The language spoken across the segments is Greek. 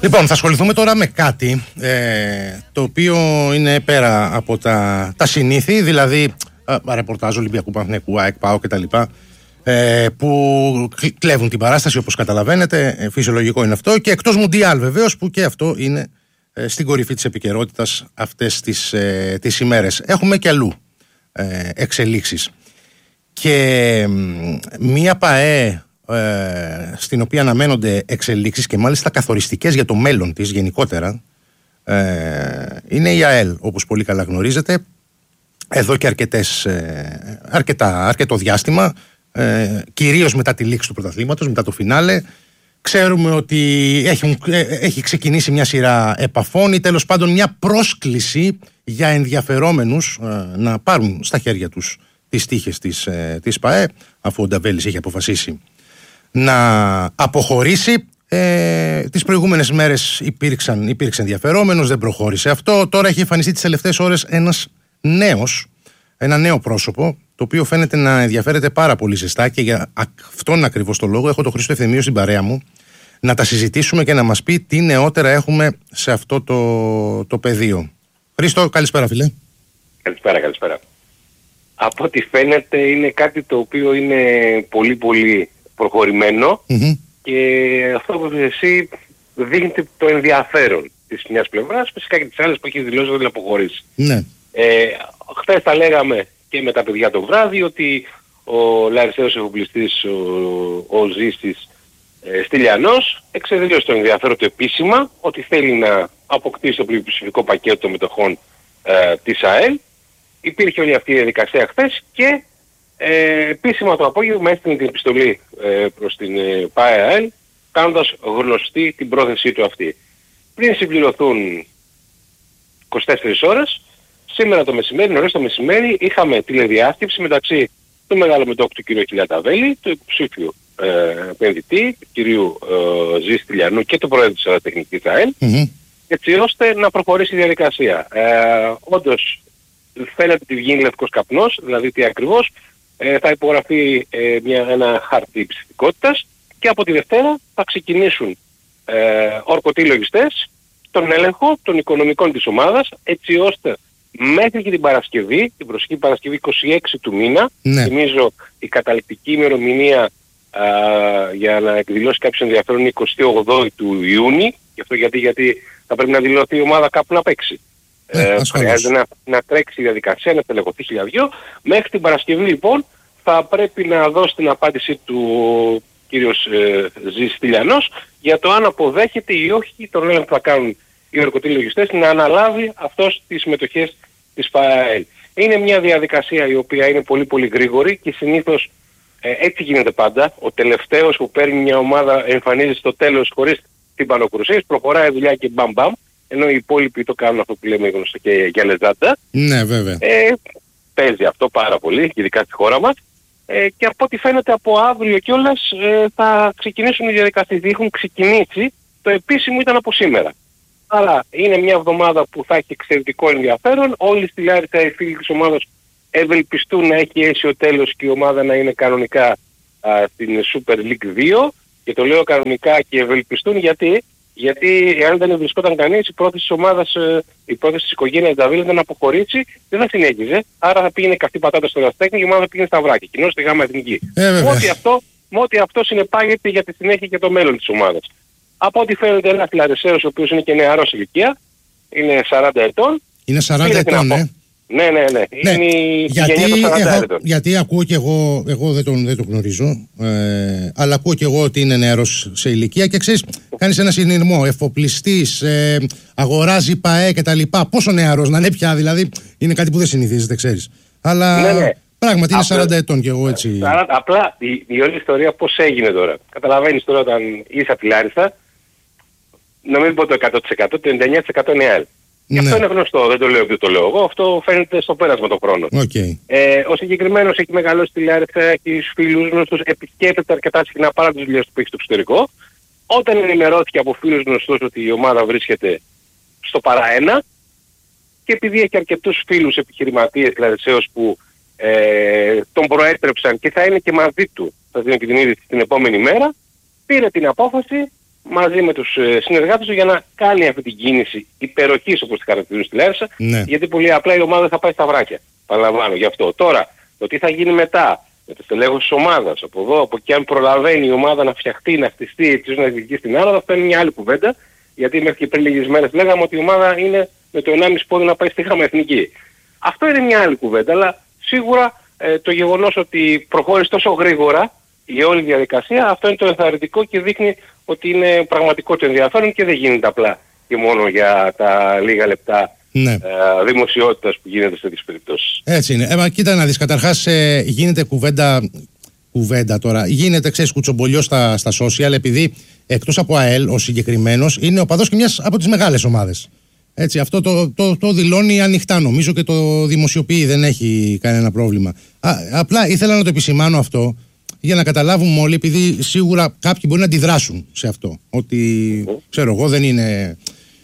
Λοιπόν, θα ασχοληθούμε τώρα με κάτι το οποίο είναι πέρα από τα συνήθη, δηλαδή ρεπορτάζ Ολυμπιακού, Παναθηναϊκού, ΑΕΚ, ΠΑΟ κτλ. Που κλέβουν την παράσταση, όπως καταλαβαίνετε, φυσιολογικό είναι αυτό, και εκτός Μουντιάλ βεβαίως, που και αυτό είναι στην κορυφή της επικαιρότητας αυτές τις ημέρες. Έχουμε και αλλού εξελίξεις και μία ΠΑΕ στην οποία αναμένονται εξελίξεις και μάλιστα καθοριστικές για το μέλλον της γενικότερα, είναι η ΑΕΛ, όπως πολύ καλά γνωρίζετε, εδώ και αρκετό διάστημα, κυρίως μετά τη λήξη του πρωταθλήματος, μετά το φινάλε. Ξέρουμε ότι έχει ξεκινήσει μια σειρά επαφών ή τέλος πάντων μια πρόσκληση για ενδιαφερόμενους να πάρουν στα χέρια τους τις τύχες της ΠΑΕ, αφού ο Νταβέλης έχει αποφασίσει να αποχωρήσει. Τις προηγούμενες μέρες υπήρξε ενδιαφερόμενος, δεν προχώρησε αυτό. Τώρα έχει εμφανιστεί τις τελευταίες ώρες ένα νέο πρόσωπο, το οποίο φαίνεται να ενδιαφέρεται πάρα πολύ ζεστά, και για αυτόν ακριβώς το λόγο έχω τον Χρήστο Ευθυμίου στην παρέα μου να τα συζητήσουμε και να μας πει τι νεότερα έχουμε σε αυτό το πεδίο. Χρήστο, καλησπέρα φίλε. Καλησπέρα. Από ό,τι φαίνεται είναι κάτι το οποίο είναι πολύ πολύ προχωρημένο, και αυτό που εσύ δείχνει το ενδιαφέρον της μιας πλευράς, φυσικά και της άλλης που έχει δηλώσει ότι δεν αποχωρήσει. Ναι. Χθες τα λέγαμε και με τα παιδιά το βράδυ ότι ο Λαρισαίος εφοπλιστής, ο Ζήστης Στυλιανός, εξεδήλωσε το ενδιαφέρον του επίσημα ότι θέλει να αποκτήσει το πλειοψηφικό πακέτο των μετοχών της ΑΕΛ. Υπήρχε όλη αυτή η διαδικασία χθες και επίσημα το απόγευμα έστειλε την επιστολή προς την ΠΑΕ, κάνοντας γνωστή την πρόθεσή του αυτή. Πριν συμπληρωθούν 24 ώρες, σήμερα το μεσημέρι, νωρίς το μεσημέρι, είχαμε τηλεδιάσκεψη μεταξύ του μεγάλου μετόχου του κ. Χιλιαταβέλη, του υποψήφιου επενδυτή, του κ. Ζήση Τηλιανού και του Προέδρου της Αεροτεχνικής ΑΕΛ, έτσι ώστε να προχωρήσει η διαδικασία. Όντως φαίνεται ότι βγαίνει λευκός καπνός, δηλαδή τι ακριβώς, θα υπογραφεί ένα χάρτη ψηφικότητας και από τη Δευτέρα θα ξεκινήσουν ορκωτοί λογιστές τον έλεγχο των οικονομικών της ομάδας, έτσι ώστε μέχρι και την Παρασκευή, την προσεχή Παρασκευή 26 του μήνα, θυμίζω η καταληκτική ημερομηνία για να εκδηλώσει κάποιος ενδιαφέρον είναι 28 του Ιούνιου, και αυτό γιατί θα πρέπει να δηλωθεί η ομάδα κάπου να παίξει. Χρειάζεται να τρέξει η διαδικασία, να τελεχωθεί χιλιαδιό. Μέχρι την Παρασκευή λοιπόν θα πρέπει να δώσει την απάντηση του κύριος Ζήσης Τηλιανός για το αν αποδέχεται ή όχι τον έλεγχο που θα κάνουν οι ορκωτοί λογιστές να αναλάβει αυτός τις συμμετοχές της ΠΑΕΛ. Είναι μια διαδικασία η οποία είναι πολύ πολύ γρήγορη και συνήθως έτσι γίνεται πάντα. Ο τελευταίος που παίρνει μια ομάδα εμφανίζεται στο τέλος χωρίς τυμπανοκρουσίες, προχωράει η δουλειά και μπαμ μπαμ, ενώ οι υπόλοιποι το κάνουν αυτό που λέμε γνωστό και για λεζάντα. Ναι, βέβαια. Παίζει αυτό πάρα πολύ, ειδικά στη χώρα μας. Και από ό,τι φαίνεται από αύριο κιόλας θα ξεκινήσουν οι διαδικασίες. Έχουν ξεκινήσει, το επίσημο ήταν από σήμερα. Άρα είναι μια εβδομάδα που θα έχει εξαιρετικό ενδιαφέρον. Όλοι στη Λάρισα οι φίλοι της ομάδας ευελπιστούν να έχει αίσιο τέλος και η ομάδα να είναι κανονικά στην Super League 2. Και το λέω κανονικά και ευελπιστούν γιατί εάν δεν βρισκόταν κανείς, η πρόθεση της ομάδας, η πρόθεση της οικογένειας Νταβίλη δεν αποχωρήσει, δεν θα συνέχιζε. Άρα θα πήγαινε καυτή πατάτα στο Ραστέχνη και η ομάδα θα πήγαινε στα βράκια. Κοινώς στη Γάμα Εθνική. Με ό,τι αυτό συνεπάγεται για τη συνέχεια και το μέλλον της ομάδας. Από ό,τι φαίνεται ένας Λαρισαίος, ο οποίος είναι και νεαρός ηλικία, είναι 40 ετών. Είναι 40 ετών, ναι. Ναι. Είναι η γενιά των 40 ετών. Γιατί ακούω και εγώ δεν τον γνωρίζω, αλλά ακούω και εγώ ότι είναι νεαρός σε ηλικία και ξέρεις, κάνεις ένα συνειρμό, εφοπλιστής, αγοράζει ΠΑΕ κτλ. Πόσο νεαρός να είναι πια, δηλαδή είναι κάτι που δεν συνηθίζεται, ξέρεις. Αλλά ναι. Πράγματι είναι 40 ετών και εγώ έτσι. Απλά η όλη ιστορία πώς έγινε τώρα. Καταλαβαίνεις τώρα όταν είσαι από τη Λάρισα, να μην πω το 100%, το 99% είναι ΑΕΛ. Και αυτό είναι γνωστό, δεν το λέω και το λέω εγώ, αυτό φαίνεται στο πέρασμα των χρόνων. Ο συγκεκριμένος έχει μεγαλώσει στη Λάρισα, έχει φίλους γνωστούς, επισκέπτεται αρκετά συχνά παρά τις δουλειές που έχει στο εξωτερικό. Όταν ενημερώθηκε από φίλους γνωστούς ότι η ομάδα βρίσκεται στο παραένα, και επειδή έχει αρκετούς φίλους επιχειρηματίες Λαρισαίους που τον προέτρεψαν και θα είναι και μαζί του, θα δίνω και την είδηση την επόμενη μέρα, πήρε την απόφαση μαζί με τους συνεργάτες του για να κάνει αυτή την κίνηση υπεροχής, όπως τη χαρακτηρίζουν στη Λάρισα, γιατί πολύ απλά η ομάδα θα πάει στα βράκια. Παραλαμβάνω γι' αυτό. Τώρα, το τι θα γίνει μετά, με το στελέχος της ομάδας, από εδώ, από εκεί, αν προλαβαίνει η ομάδα να φτιαχτεί, να χτιστεί, έτσι ώστε να διεκδικήσει στην άνοδο, αυτό είναι μια άλλη κουβέντα, γιατί μέχρι και πριν λίγες μέρες λέγαμε ότι η ομάδα είναι με το 1,5 πόδι να πάει στη Γάμα Εθνική. Αυτό είναι μια άλλη κουβέντα, αλλά σίγουρα το γεγονός ότι προχώρησε τόσο γρήγορα η όλη διαδικασία, αυτό είναι το ενθαρρυντικό και δείχνει ότι είναι πραγματικό το ενδιαφέρον και δεν γίνεται απλά και μόνο για τα λίγα λεπτά δημοσιότητας που γίνεται σε τέτοιες περιπτώσεις. Έτσι είναι. Κοίτα να δεις, καταρχάς γίνεται κουβέντα τώρα. Γίνεται, ξέρεις, κουτσομπολιό στα social, επειδή εκτός από ΑΕΛ ο συγκεκριμένος είναι οπαδός και μιας από τις μεγάλες ομάδες. Έτσι, αυτό το δηλώνει ανοιχτά, νομίζω, και το δημοσιοποιεί, δεν έχει κανένα πρόβλημα. Απλά ήθελα να το επισημάνω αυτό για να καταλάβουμε όλοι, επειδή σίγουρα κάποιοι μπορεί να αντιδράσουν σε αυτό. Ότι, ξέρω εγώ, δεν είναι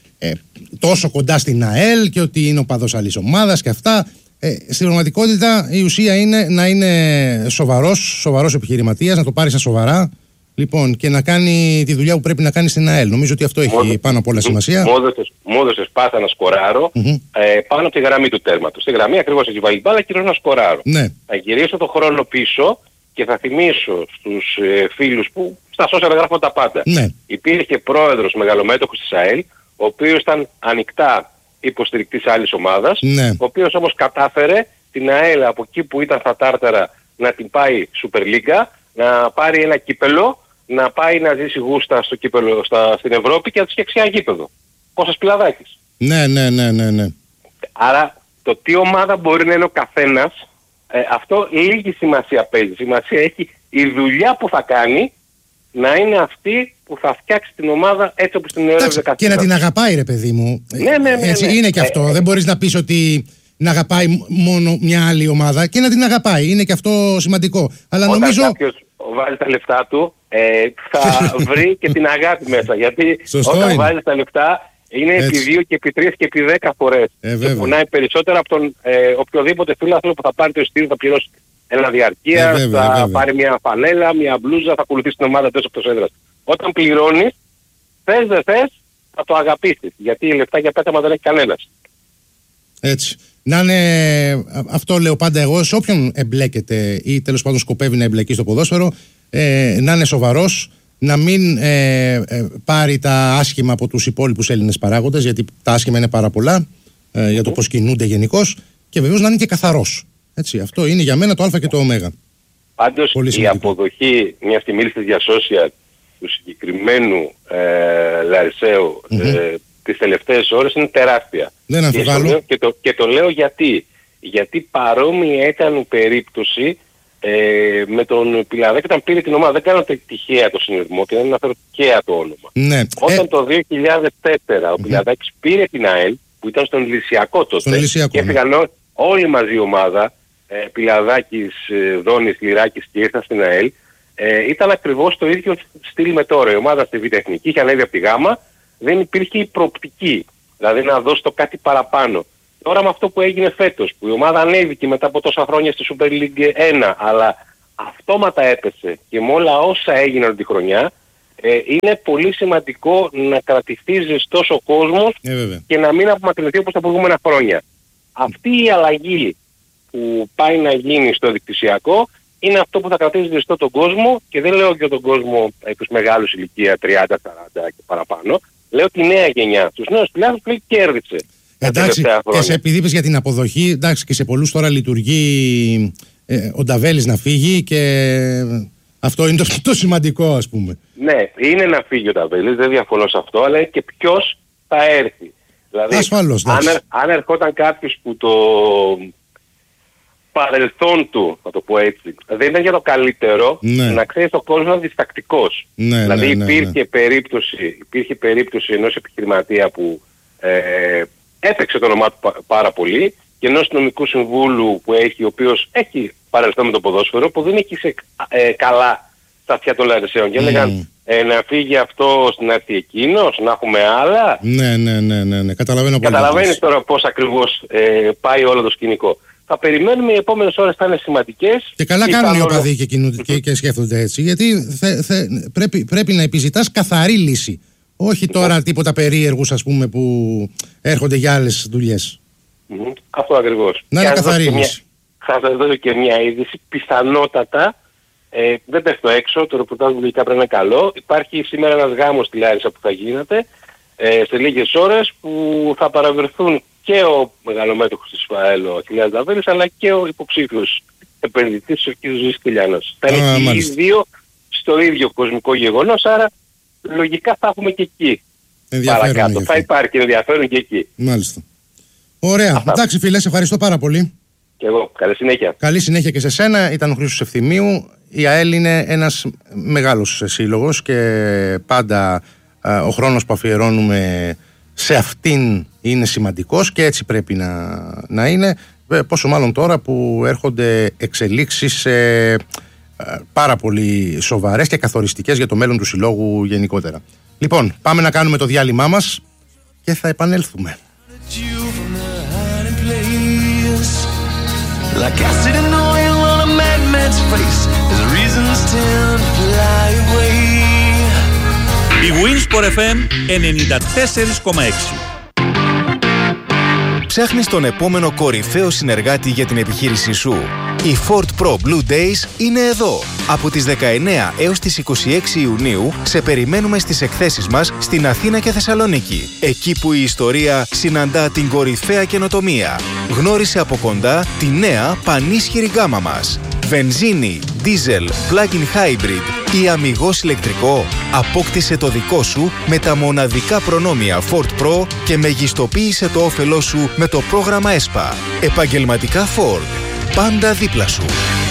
τόσο κοντά στην ΑΕΛ και ότι είναι οπαδός άλλης ομάδας και αυτά. Στην πραγματικότητα η ουσία είναι να είναι σοβαρός επιχειρηματίας, να το πάρει στα σοβαρά, λοιπόν, και να κάνει τη δουλειά που πρέπει να κάνει στην ΑΕΛ. Νομίζω ότι αυτό έχει πάνω απ' όλα σημασία. Μου έδωσες πάσα να σκοράρω πάνω από τη γραμμή του τέρματος. Στη γραμμή ακριβώς έχει βάλει μπάλα και να σκοράρω. Θα γυρίσω το χρόνο πίσω και θα θυμίσω στους φίλους που στα social γράφουν τα πάντα. Υπήρχε πρόεδρος μεγαλομέτωχος της ΑΕΛ, ο οποίος ήταν ανοιχτά υποστηρικτής άλλης ομάδας, ο οποίος όμως κατάφερε την ΑΕΛ από εκεί που ήταν στα τάρταρα να την πάει Super League, να πάρει ένα κύπελο, να πάει να ζήσει γούστα στο κύπελο στην Ευρώπη και να τους φτιάξει ένα γήπεδο. Κώστας Πιλαδάκης. Ναι. Άρα το τι ομάδα μπορεί να είναι ο καθένας, αυτό λίγη σημασία παίζει. Σημασία έχει η δουλειά που θα κάνει να είναι αυτή που θα φτιάξει την ομάδα έτσι όπως την ορίζει κάθε. Και να την αγαπάει, ρε παιδί μου. Ναι. Είναι και αυτό. Δεν μπορείς να πεις ότι να αγαπάει μόνο μια άλλη ομάδα και να την αγαπάει. Είναι και αυτό σημαντικό. Αλλά όταν νομίζω... κάποιος βάζει τα λεφτά του, θα βρει και την αγάπη μέσα. Γιατί όταν βάζει τα λεφτά είναι επί 2 και επί 3 και επί 10 φορές. Και πονάει περισσότερο από τον οποιοδήποτε φίλαθλο που θα πάρει το εισιτήριο, θα πληρώσει ένα διαρκεία, θα πάρει μια φανέλα, μια μπλούζα, θα ακολουθήσει την ομάδα τόσο από το έδρας. Όταν πληρώνεις, θες δεν θες, θα το αγαπήσεις. Γιατί λεφτά για πέταμα δεν έχει κανένας. Έτσι. Να είναι, αυτό λέω πάντα εγώ, σε όποιον εμπλέκεται ή τέλος πάντων σκοπεύει να εμπλεκεί στο ποδόσφαιρο, να είναι σοβαρός, να μην πάρει τα άσχημα από τους υπόλοιπους Έλληνες παράγοντες, γιατί τα άσχημα είναι πάρα πολλά για το πώς κινούνται γενικώς, και βεβαίως να είναι και καθαρός. Έτσι, αυτό είναι για μένα το α και το ω. Πάντως η αποδοχή, μια στιγμή μίλησες για social, του συγκεκριμένου Λαρισαίου τις τελευταίες ώρες είναι τεράστια. Δεν αμφιβάλλω. Και το λέω γιατί παρόμοια ήταν η περίπτωση με τον Πιλαδάκη όταν πήρε την ομάδα. Δεν κάνω τυχαία το συνειδημό και δεν αναφέρω τυχαία το όνομα. Όταν το 2004 ο Πιλαδάκης πήρε την ΑΕΛ, που ήταν στον Ηλυσιακό τότε, και έφυγαν όλοι μαζί η ομάδα, Πιλαδάκης, Δόνης, Λυράκης, και ήρθαν στην ΑΕΛ, ήταν ακριβώς το ίδιο στυλ με τώρα. Η ομάδα στη Β' Εθνική είχε ανέβει από τη Γάμα, δεν υπήρχε η προοπτική, δηλαδή να δώσει το κάτι παραπάνω. Τώρα με αυτό που έγινε φέτος, που η ομάδα ανέβηκε μετά από τόσα χρόνια στη Super League 1, αλλά αυτόματα έπεσε, και με όλα όσα έγιναν τη χρονιά, είναι πολύ σημαντικό να κρατηθεί ζεστός ο κόσμος και να μην απομακρυνθεί όπως τα προηγούμενα χρόνια. Αυτή η αλλαγή που πάει να γίνει στο δικτυσιακό είναι αυτό που θα κρατήσει ζεστό τον κόσμο, και δεν λέω για τον κόσμο τους μεγάλους ηλικία 30, 40 και παραπάνω. Λέω τη νέα γενιά, τους νέους φιλάθλους που κέρδισε. Εντάξει, και επειδή είπες για την αποδοχή, εντάξει, και σε πολλούς τώρα λειτουργεί ο Νταβέλης να φύγει, και αυτό είναι το σημαντικό, ας πούμε. Ναι, είναι να φύγει ο Νταβέλης, δεν διαφωνώ σε αυτό, αλλά και ποιος θα έρθει. Δηλαδή, ασφαλώς, αν ερχόταν κάποιος που το παρελθόν του, θα το πω έτσι, δεν ήταν για το καλύτερο, να ξέρει ο κόσμος είναι διστακτικός. Δηλαδή υπήρχε περίπτωση ενός επιχειρηματία που έπαιξε το όνομά του πάρα πολύ, και ενός νομικού συμβούλου που έχει, ο οποίος έχει παρελθόν με το ποδόσφαιρο, που δεν έχει καλά στα αυτιά των Λαρισαίων. Και έλεγαν να φύγει αυτό, να έρθει εκείνος, να έχουμε άλλα. Ναι. Καταλαβαίνω πολύ. Καταλαβαίνεις τώρα πώς ακριβώς πάει όλο το σκηνικό. θα περιμένουμε, οι επόμενες ώρες θα είναι σημαντικές. Και καλά κάνουν οι οπαδοί και σκέφτονται έτσι, γιατί πρέπει να επιζητάς καθαρή λύση. Όχι τώρα τίποτα περίεργους, ας πούμε, που έρχονται για άλλες δουλειές. Αυτό ακριβώς. Να είναι καθαρή λύση. Θα σας δώσω και μια είδηση. Πιθανότατα, δεν πέφτω έξω, το ρεπορτάζ μου λογικά πρέπει να είναι καλό. Υπάρχει σήμερα ένας γάμος στη Λάρισα που θα γίνεται σε λίγες ώρες, που θα παραβρεθούν και ο μεγαλομέτωχος της ΦΑΕΛ, ο Αχιλλέας Δαβέλης, αλλά και ο υποψήφιος επενδυτής, ο κ. Ζήσης Κυλιανός. Θα είναι και οι δύο στο ίδιο κοσμικό γεγονός, άρα λογικά θα έχουμε και εκεί παρακάτω. Θα υπάρχει ενδιαφέρον και εκεί. Μάλιστα. Ωραία. Αυτά. Εντάξει φίλε, σε ευχαριστώ πάρα πολύ. Και εγώ. Καλή συνέχεια. Καλή συνέχεια και σε σένα. Ήταν ο Χρήστος Ευθυμίου. Η ΑΕΛ είναι ένας μεγάλος σύλλογος και πάντα ο χρόνος που αφιερώνουμε σε αυτήν είναι σημαντικός και έτσι πρέπει να είναι. Πόσο μάλλον τώρα που έρχονται εξελίξεις πάρα πολύ σοβαρές και καθοριστικές για το μέλλον του συλλόγου γενικότερα. Λοιπόν, πάμε να κάνουμε το διάλειμμά μας και θα επανέλθουμε. Like acid and oil on a madman's face, his reasons tend to fly away. Η Winsport FM 94,6. Ψάχνεις τον επόμενο κορυφαίο συνεργάτη για την επιχείρησή σου? Οι Ford Pro Blue Days είναι εδώ. Από τις 19 έως τις 26 Ιουνίου σε περιμένουμε στις εκθέσεις μας στην Αθήνα και Θεσσαλονίκη. Εκεί που η ιστορία συναντά την κορυφαία καινοτομία. Γνώρισε από κοντά τη νέα πανίσχυρη γκάμα μας. Βενζίνη, δίζελ, plug-in hybrid ή αμιγώς ηλεκτρικό. Απόκτησε το δικό σου με τα μοναδικά προνόμια Ford Pro και μεγιστοποίησε το όφελό σου με το πρόγραμμα ESPA. Επαγγελματικά Ford. Πάντα δίπλα σου.